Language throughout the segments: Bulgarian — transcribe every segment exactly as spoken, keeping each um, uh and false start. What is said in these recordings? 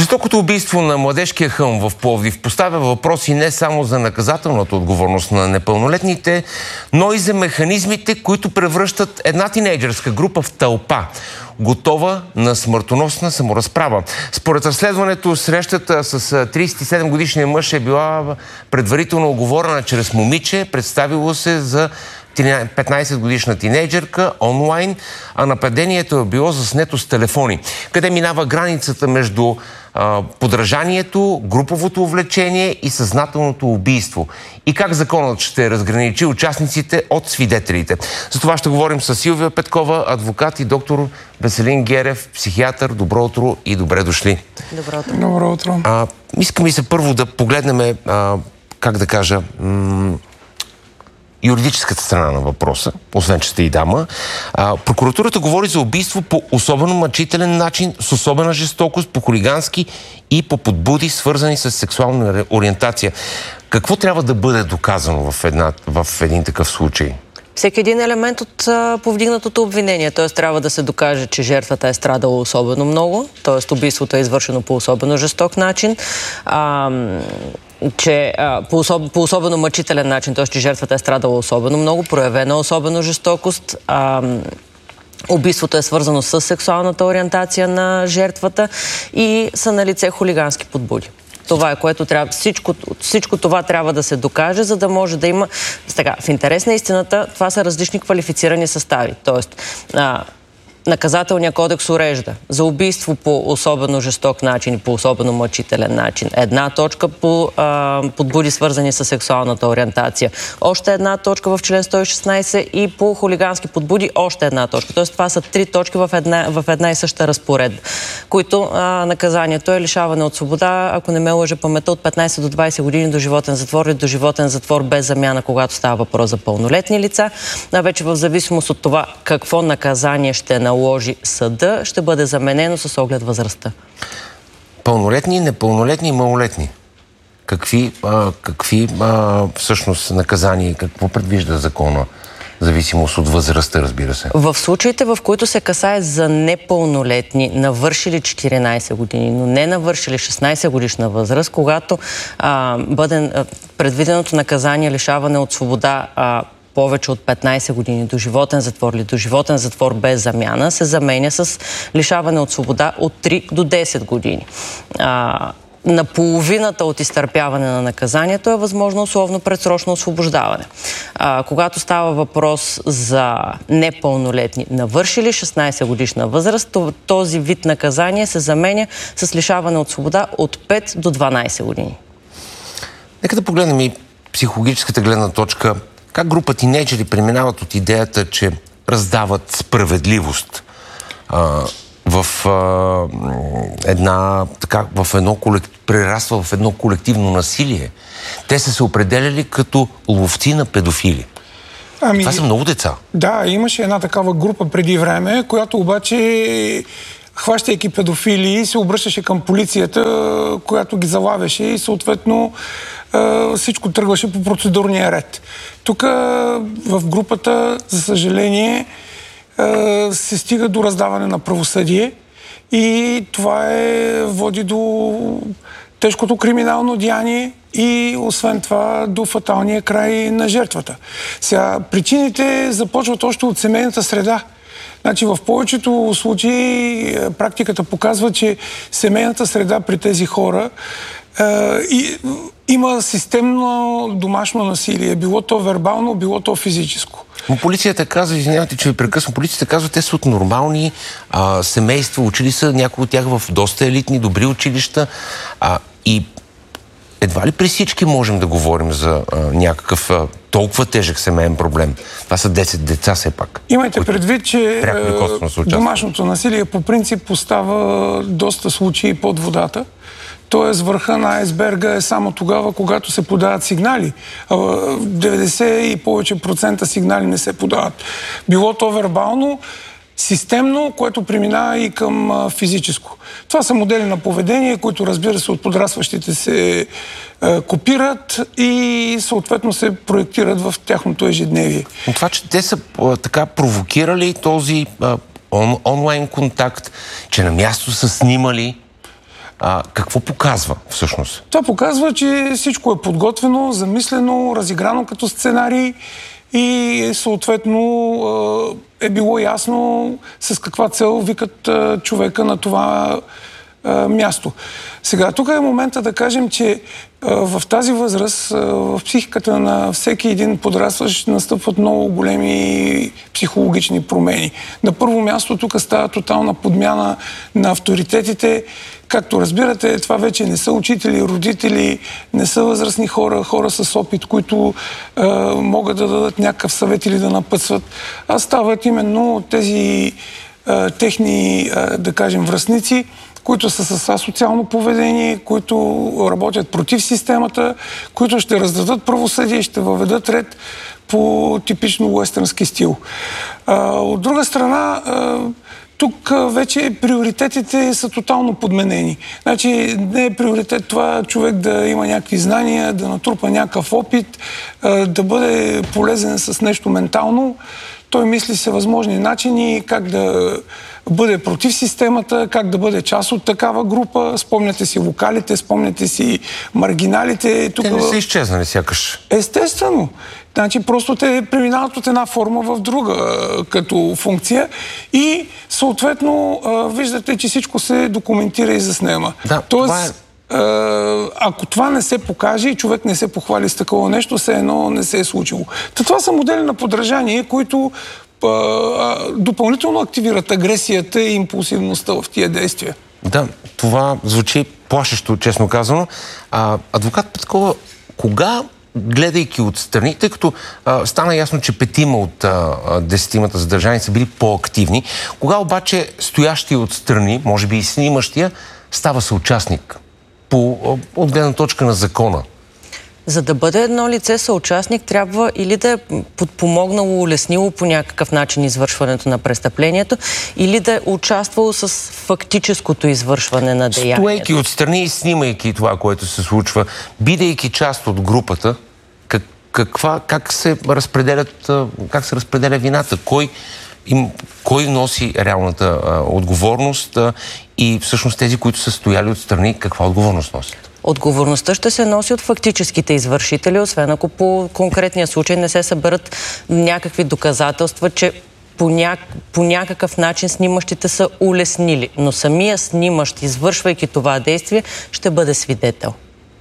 Жестокото убийство на младежкия хълм в Пловдив поставя въпроси не само за наказателната отговорност на непълнолетните, но и за механизмите, които превръщат една тинейджърска група в тълпа, готова на смъртоносна саморазправа. Според разследването, срещата с тридесет и седем годишния мъж е била предварително оговорена чрез момиче, представило се за петнайсет годишна тинейджърка онлайн, а нападението е било заснето с телефони. Къде минава границата между а, подражанието, груповото увлечение и съзнателното убийство? И как законът ще разграничи участниците от свидетелите? За това ще говорим с Силвия Петкова, адвокат, и доктор Веселин Герев, психиатър. Добро утро и добре дошли. Добро утро. Добро утро. А, искам и се първо да погледнем, а, как да кажа, юридическата страна на въпроса, освен че сте и дама. А, прокуратурата говори за убийство по особено мъчителен начин, с особена жестокост, по хулигански и по подбуди, свързани с сексуална ориентация. Какво трябва да бъде доказано в, една, в един такъв случай? Всеки един елемент от а, повдигнатото обвинение. Т.е. трябва да се докаже, че жертвата е страдала особено много, т.е. убийството е извършено по особено жесток начин, а, че а, по, особ, по особено мъчителен начин, т.е. че жертвата е страдала особено много, проявена особено жестокост, а, убийството е свързано с сексуалната ориентация на жертвата и са налице хулигански подбуди. Това е, което трябва. Всичко, всичко това трябва да се докаже, за да може да има. Сега, в интерес на истината, това са различни квалифицирани състави. Тоест, а, Наказателният кодекс урежда за убийство по особено жесток начин и по особено мъчителен начин. Една точка по а, подбуди, свързани с сексуалната ориентация. Още една точка в член сто и шестнайсет и по хулигански подбуди още една точка. Тоест това са три точки в една, в една и съща разпоредба, които а, наказанието е лишаване от свобода, ако не ме лъже паметта, от петнайсет до двайсет години до животен затвор или до животен затвор без замяна, когато става въпрос за пълнолетни лица. А вече в зависимост от това какво наказание ще наложи съда, ще бъде заменено с оглед възрастта. Пълнолетни, непълнолетни и малолетни. Какви, а, какви а, всъщност наказания, какво предвижда закона? Зависимост от възрастта, разбира се. В случаите, в които се касае за непълнолетни, навършили четиринайсет години, но не навършили шестнайсет годишна възраст, когато а, бъде а, предвиденото наказание лишаване от свобода а, повече от петнайсет години до животен затвор или до животен затвор без замяна, се заменя с лишаване от свобода от три до десет години. А, на половината от изтърпяване на наказанието е възможно условно предсрочно освобождаване. А, когато става въпрос за непълнолетни, навършили шестнайсет годишна възраст, този вид наказание се заменя с лишаване от свобода от пет до дванайсет години. Нека да погледнем и психологическата гледна точка. Как група тинейджери преминават от идеята, че раздават справедливост а, в а, една, така, в едно колектив, прераства в едно колективно насилие. Те са се определяли като ловци на педофили. Ами, това са много деца. Да, имаше една такава група преди време, която обаче, хващайки педофили, се обръщаше към полицията, която ги залавяше и съответно всичко тръгваше по процедурния ред. Тук в групата, за съжаление, се стига до раздаване на правосъдие и това е, води до тежкото криминално деяние и освен това до фаталния край на жертвата. Сега, причините започват още от семейната среда. Значи в повечето случаи практиката показва, че семейната среда при тези хора е, и, има системно домашно насилие. Било то вербално, било то физическо. Но полицията казва, извинявайте, че ви прекъсвам, полицията казва, те са от нормални а, семейства, учили са някои от тях в доста елитни, добри училища а, и едва ли при всички можем да говорим за а, някакъв а, толкова тежък семейен проблем. Това са десет деца все пак. Имайте предвид, че домашното насилие по принцип поставя доста случаи под водата. Тоест върха на айсберга е само тогава, когато се подават сигнали. деветдесет и повече процента сигнали не се подават. Било то вербално, системно, което преминава и към физическо. Това са модели на поведение, които, разбира се, от подрастващите се е, копират и съответно се проектират в тяхното ежедневие. Но това, че те са а, така провокирали този а, он, онлайн контакт, че на място са снимали. А, какво показва всъщност? Това показва, че всичко е подготвено, замислено, разиграно като сценарий и съответно е било ясно с каква цел викат човека на това място. Сега, тук е момента да кажем, че в тази възраст, в психиката на всеки един подрастващ настъпват много големи психологични промени. На първо място тук става тотална подмяна на авторитетите. Както разбирате, това вече не са учители, родители, не са възрастни хора, хора с опит, които е, могат да дадат някакъв съвет или да напътстват, а стават именно тези е, техни, е, да кажем, връстници, които са с асоциално поведение, които работят против системата, които ще раздадат правосъдие и ще въведат ред по типично уестърнски стил. А, от друга страна, а, тук вече приоритетите са тотално подменени. Значи не е приоритет това човек да има някакви знания, да натрупа някакъв опит, а, да бъде полезен с нещо ментално. Той мисли всевъзможни начини как да бъде против системата, как да бъде част от такава група. Спомняте си вокалите, спомняте си маргиналите. Тук... Те не са изчезнали сякаш. Естествено. Значи просто те преминават от една форма в друга като функция и съответно виждате, че всичко се документира и заснема. Да, Тоест, това е... ако това не се покаже и човек не се похвали с такова нещо, все едно не се е случило. Та това са модели на подражание, които а, а, допълнително активират агресията и импулсивността в тия действия. Да, това звучи плашещо, честно казано. А, адвокат Петкова, кога, гледайки отстрани, тъй като а, стана ясно, че петима от а, десетимата задържани са били по-активни, кога обаче стоящия отстрани, може би и снимащия, става съучастник по, от гледна точка на закона? За да бъде едно лице съучастник, трябва или да е подпомогнало, улеснило по някакъв начин извършването на престъплението, или да е участвало с фактическото извършване на деянието. Стоейки отстрани и снимайки това, което се случва, бидейки част от групата, как, каква, как се разпределят, как се разпределя вината? Кой, им, кой носи реалната а, отговорност а, и всъщност тези, които са стояли отстрани, каква отговорност носят? Отговорността ще се носи от фактическите извършители, освен ако по конкретния случай не се съберат някакви доказателства, че по, ня... по някакъв начин снимащите са улеснили. Но самия снимащ, извършвайки това действие, ще бъде свидетел.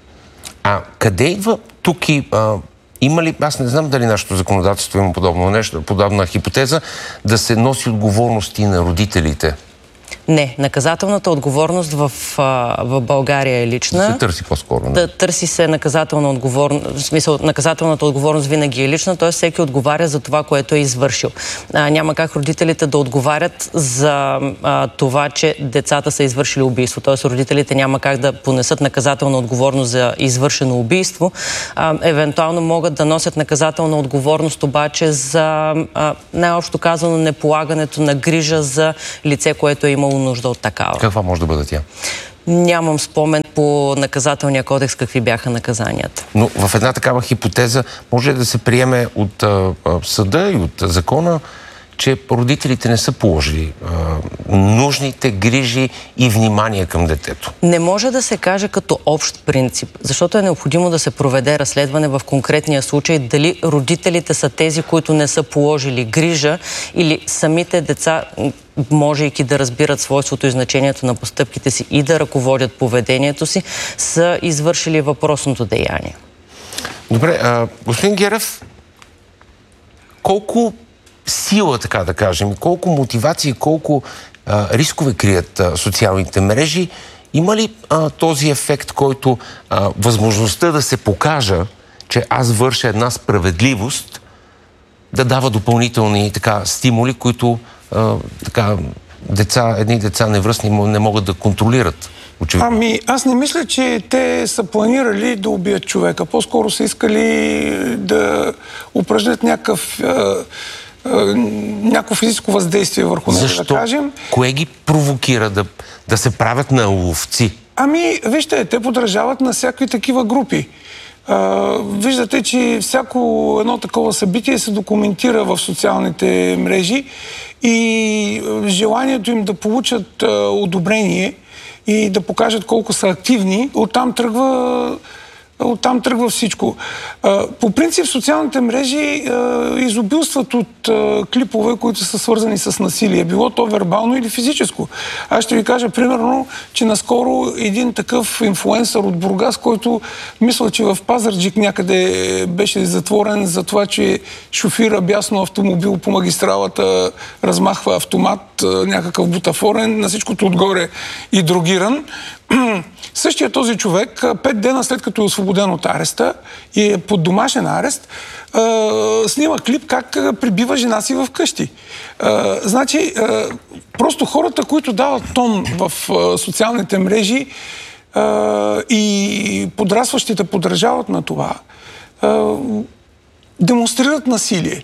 А къде идва тук и... А... Има ли, аз не знам дали нашето законодателство има подобно нещо, подобна хипотеза, да се носи отговорности на родителите? Не, наказателната отговорност в, в България е лична. Да се търси по-скоро. Не? Да търси се наказателна отговорност, в смисъл, наказателната отговорност винаги е лична, т.е. всеки отговаря за това, което е извършил. А, няма как родителите да отговарят за а, това, че децата са извършили убийство. Т.е. родителите няма как да понесат наказателна отговорност за извършено убийство. А, евентуално могат да носят наказателна отговорност обаче за а, най-общо казано неполагането на грижа за лице, което е имало нужда от такава. Каква може да бъде тя? Нямам спомен по наказателния кодекс какви бяха наказанията. Но в една такава хипотеза може да се приеме от а, съда и от закона, че родителите не са положили а, нужните грижи и внимание към детето. Не може да се каже като общ принцип, защото е необходимо да се проведе разследване в конкретния случай дали родителите са тези, които не са положили грижа, или самите деца, можейки да разбират свойството и значението на постъпките си и да ръководят поведението си, са извършили въпросното деяние. Добре, а, господин Герев, колко сила, така да кажем, колко мотивации, колко а, рискове крият а, социалните мрежи? Има ли а, този ефект, който а, възможността да се покажа, че аз върша една справедливост, да дава допълнителни така стимули, които а, така деца, едни деца невръстни не могат да контролират? Очевидно. Ами, аз не мисля, че те са планирали да убият човека. По-скоро са искали да упражнят някакъв някакво физическо въздействие върху него, да кажем. Кое ги провокира да, да се правят на ловци? Ами, вижте, те подражават на всякакви такива групи. А, виждате, че всяко едно такова събитие се документира в социалните мрежи и желанието им да получат а, одобрение и да покажат колко са активни. Оттам тръгва Оттам тръгва всичко. По принцип, социалните мрежи изобилстват от клипове, които са свързани с насилие. Било то вербално или физическо. Аз ще ви кажа, примерно, че наскоро един такъв инфлуенсър от Бургас, който мисля, че в Пазарджик някъде беше затворен за това, че шофира бясно автомобил по магистралата, размахва автомат, някакъв бутафорен, на всичкото отгоре и дрогиран. Същия този човек, пет дена след като е освободен от ареста и е под домашен арест, снима клип как прибива жена си в къщи. Значи, просто хората, които дават тон в социалните мрежи и подрастващите подражават на това, демонстрират насилие.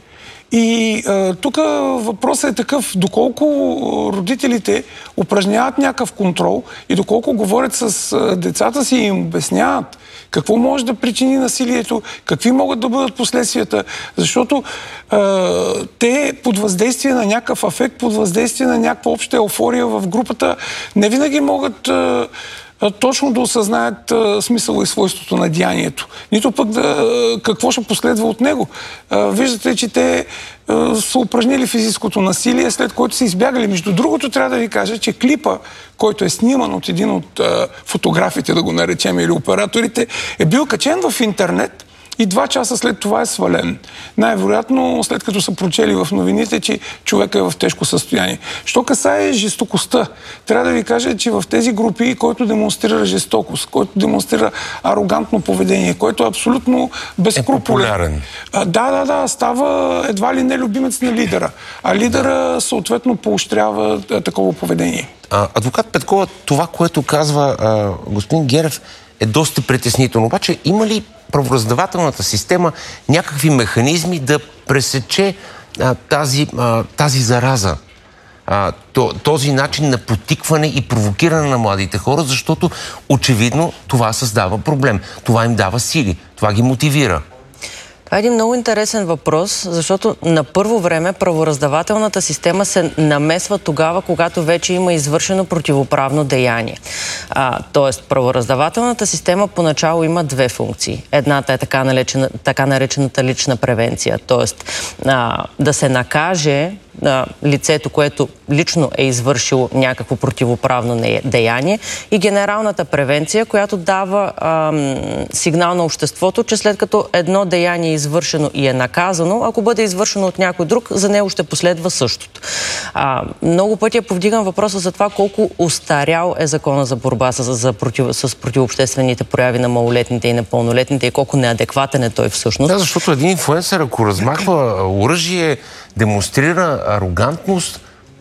И а, тук въпросът е такъв, доколко родителите упражняват някакъв контрол и доколко говорят с а, децата си и им обясняват какво може да причини насилието, какви могат да бъдат последствията, защото а, те под въздействие на някакъв афект, под въздействие на някаква обща еуфория в групата, не винаги могат а, точно да осъзнаят а, смисъла и свойството на деянието. Нито пък да, а, какво ще последва от него. А, виждате, че те а, са упражнили физическото насилие, след което са избягали. Между другото, трябва да ви кажа, че клипа, който е сниман от един от а, фотографите, да го наречем, или операторите, е бил качен в интернет и два часа след това е свален. Най-вероятно, след като са прочели в новините, че човека е в тежко състояние. Що касае жестокостта, трябва да ви кажа, че в тези групи, който демонстрира жестокост, който демонстрира арогантно поведение, който е абсолютно безскрупулен. Е да, да, да, става едва ли не любимец на лидера. А лидера да. съответно поощрява а, такова поведение. А, адвокат Петкова, това, което казва а, господин Герев, е доста притеснително. Обаче има ли правораздавателната система някакви механизми да пресече а, тази, а, тази зараза, а, то, този начин на потикване и провокиране на младите хора, защото очевидно това създава проблем. Това им дава сили, това ги мотивира. Това е един много интересен въпрос, защото на първо време правораздавателната система се намесва тогава, когато вече има извършено противоправно деяние. А, тоест, правораздавателната система поначало има две функции. Едната е така, наречена, така наречената лична превенция, тоест а, да се накаже а, лицето, което лично е извършило някакво противоправно деяние, и генералната превенция, която дава а, сигнал на обществото, че след като едно деяние е извършено и е наказано, ако бъде извършено от някой друг, за него ще последва същото. А, много пъти е повдиган въпроса за това колко устарял е закона за борба с, за против, с противообществените прояви на малолетните и непълнолетните и колко неадекватен е той всъщност. Да, защото един инфлуенсър, ако размахва оръжие, демонстрира арогантност,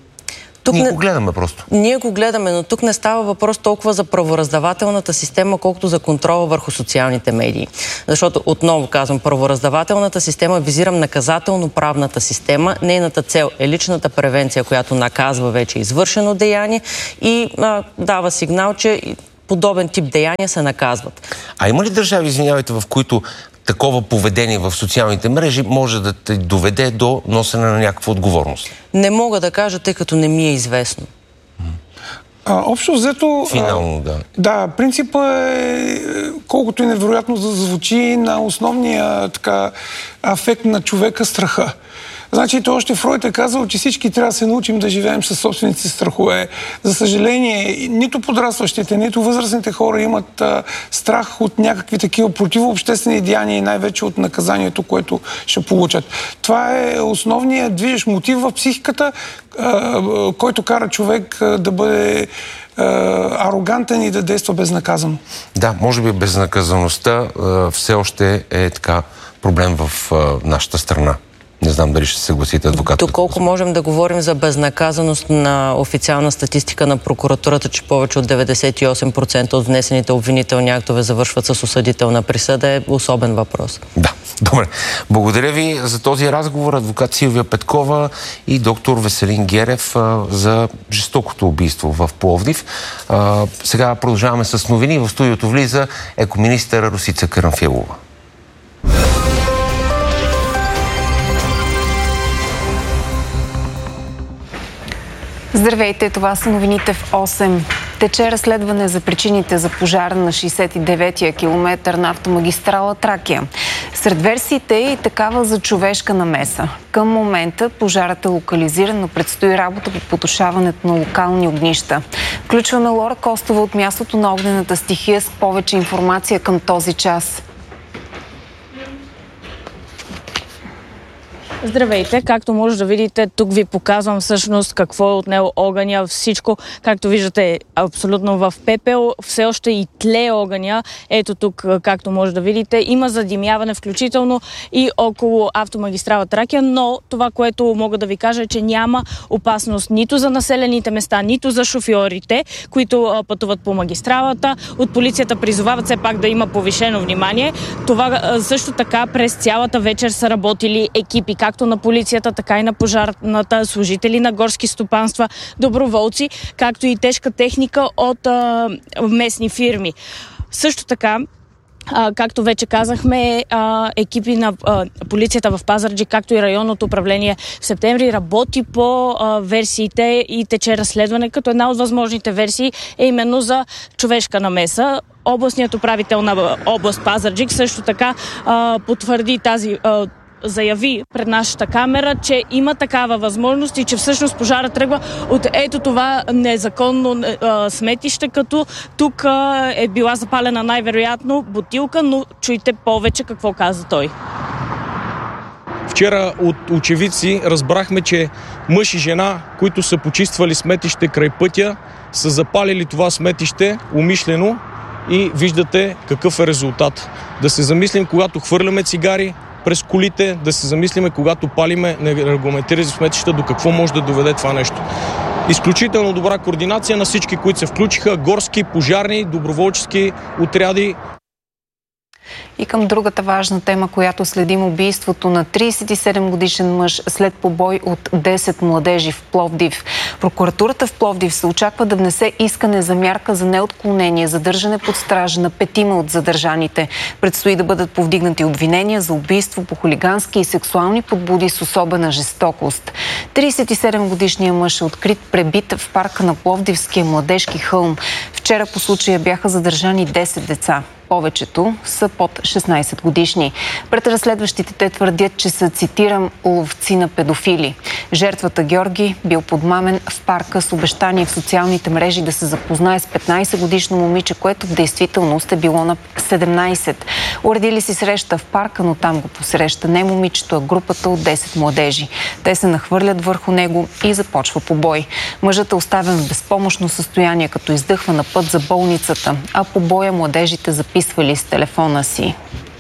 тук ние не... го гледаме просто. Ние го гледаме, но тук не става въпрос толкова за правораздавателната система, колкото за контрола върху социалните медии. Защото, отново казвам, правораздавателната система, визирам наказателно-правната система. Нейната цел е личната превенция, която наказва вече извършено деяние и а, дава сигнал, че подобен тип деяния се наказват. А има ли държави, извинявайте, в които такова поведение в социалните мрежи може да те доведе до носене на някаква отговорност? Не мога да кажа, тъй като не ми е известно. А, общо взето... Финално, да. Да, принципът е, колкото и невероятно да звучи, на основния така, афект на човека страха. Значи, то още Фройд е казал, че всички трябва да се научим да живеем със собствените страхове. За съжаление, нито подрастващите, нито възрастните хора имат а, страх от някакви такива противообществени деяния и най-вече от наказанието, което ще получат. Това е основният движещ мотив в психиката, а, който кара човек а, да бъде а, арогантен и да действа безнаказано. Да, може би безнаказаността а, все още е така проблем в а, нашата страна. Не знам дали ще се съгласите, адвокат. Доколко можем да говорим за безнаказаност на официална статистика на прокуратурата, че повече от деветдесет и осем процента от внесените обвинителни актове завършват с осъдителна присъда, е особен въпрос. Да, добре. Благодаря ви за този разговор, адвокат Силвия Петкова и доктор Веселин Герев, за жестокото убийство в Пловдив. Сега продължаваме с новини. В студиото влиза екоминистър Росица Карамфилова. Здравейте, това са новините в осем. Тече разследване за причините за пожара на шейсет и деветия километър на автомагистрала Тракия. Сред версиите е и такава за човешка намеса. Към момента пожарът е локализиран, но предстои работа по потушаването на локални огнища. Включваме Лора Костова от мястото на огнената стихия с повече информация към този час. Здравейте! Както може да видите, тук ви показвам всъщност какво е отнело огъня. Всичко, както виждате, абсолютно в пепел. Все още и тлее огъня. Ето тук, както може да видите, има задимяване, включително и около автомагистрала Тракия, но това, което мога да ви кажа е, че няма опасност нито за населените места, нито за шофьорите, които пътуват по магистралата. От полицията призовават все пак да има повишено внимание. Това също така през цялата вечер са работили екипи, както на полицията, така и на пожарната, служители на горски стопанства, доброволци, както и тежка техника от а, местни фирми. Също така, А, както вече казахме, а, екипи на а, полицията в Пазарджик, както и районното управление в Септември работи по а, версиите и тече разследване, като една от възможните версии е именно за човешка намеса. Областният управител на област Пазарджик също така а, потвърди тази а, заяви пред нашата камера, че има такава възможност и че всъщност пожара тръгва от ето това незаконно а, сметище, като тук а, е била запалена най-вероятно бутилка, но чуйте повече какво каза той. Вчера от очевидци разбрахме, че мъж и жена, които са почиствали сметище край пътя, са запалили това сметище умишлено и виждате какъв е резултат. Да се замислим, когато хвърляме цигари през колите, да се замислиме, когато палиме нерегламентирани сметища, до какво може да доведе това нещо. Изключително добра координация на всички, които се включиха, горски, пожарни, доброволчески отряди. И към другата важна тема, която следим, убийството на трийсет и седем годишен мъж след побой от десет младежи в Пловдив. Прокуратурата в Пловдив се очаква да внесе искане за мярка за неотклонение, задържане под стража на петима от задържаните. Предстои да бъдат повдигнати обвинения за убийство по хулигански и сексуални подбуди с особена жестокост. трийсет и седем годишният мъж е открит пребит в парка на Пловдивския младежки хълм. Вчера по случая бяха задържани десет деца. Повечето са под шестнайсет годишни. Пред разследващите те твърдят, че са, цитирам, ловци на педофили. Жертвата Георги бил подмамен в парка с обещание в социалните мрежи да се запознае с петнайсет годишно момиче, което в действителност е било на седемнайсет. Уредили си среща в парка, но там го посреща не момичето, а групата от десет младежи. Те се нахвърлят върху него и започва побой. Мъжът е оставен в безпомощно състояние, като издъхва на път за болницата, а по боя младежите записвали с телефона си.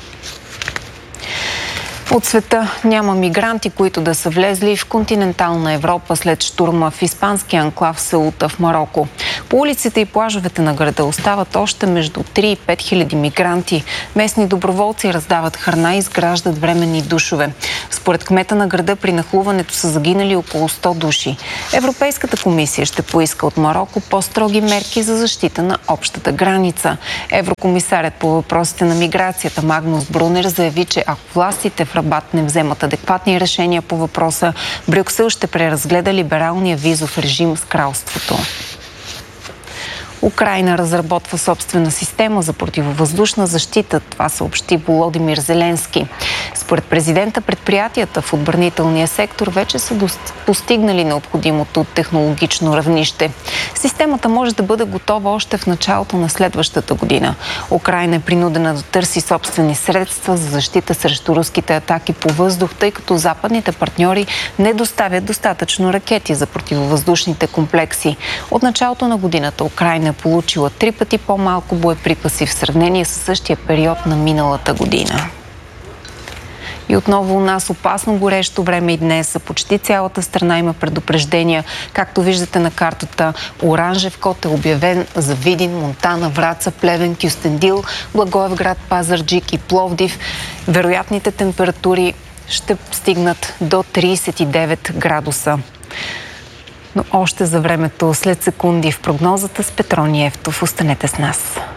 От света няма мигранти, които да са влезли в континентална Европа след штурма в испанския анклав Сеута в Мароко. По улиците и плажовете на града остават още между три и пет хиляди мигранти. Местни доброволци раздават храна и изграждат временни душове. Според кмета на града при нахлуването са загинали около сто души. Европейската комисия ще поиска от Мароко по-строги мерки за защита на общата граница. Еврокомисарят по въпросите на миграцията Магнус Брунер заяви, че ако властите в Рабат не вземат адекватни решения по въпроса, Брюксел ще преразгледа либералния визов режим с кралството. Украйна разработва собствена система за противовъздушна защита. Това съобщи Володимир Зеленски. Според президента, предприятията в отбранителния сектор вече са постигнали необходимото технологично равнище. Системата може да бъде готова още в началото на следващата година. Украйна е принудена да търси собствени средства за защита срещу руските атаки по въздух, тъй като западните партньори не доставят достатъчно ракети за противовъздушните комплекси. От началото на годината Украйна е получила три пъти по-малко боеприпаси в сравнение с същия период на миналата година. И отново у нас опасно горещо време и днес. За почти цялата страна има предупреждения. Както виждате на картата, оранжев код е обявен за Видин, Монтана, Враца, Плевен, Кюстендил, Благоевград, Пазарджик и Пловдив. Вероятните температури ще стигнат до трийсет и девет градуса. Но още за времето след секунди в прогнозата с Петрон и Ефтов. Останете с нас.